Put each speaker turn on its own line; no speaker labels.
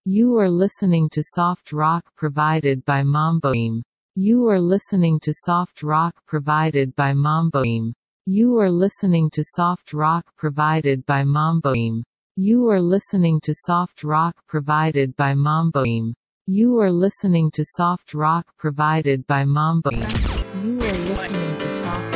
You are listening to soft rock provided by Mamboim. You are listening to soft rock provided by Mamboim. You are listening to soft rock provided by Mamboim. You are listening to soft rock provided by Mamboim. You are listening to soft rock provided by Mamboim. You are listening